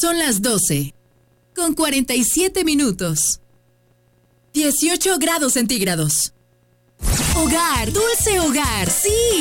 Son las 12, con 47 minutos. 18 grados centígrados. Hogar, dulce hogar, sí.